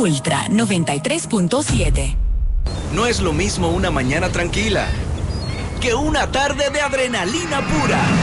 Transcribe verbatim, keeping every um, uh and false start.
Ultra noventa y tres punto siete. No es lo mismo una mañana tranquila que una tarde de adrenalina pura.